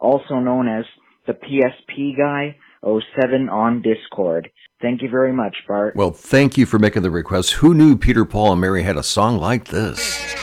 also known as the PSP Guy 07 on Discord. Thank you very much, Bart. Well, thank you for making the request. Who knew Peter, Paul, and Mary had a song like this?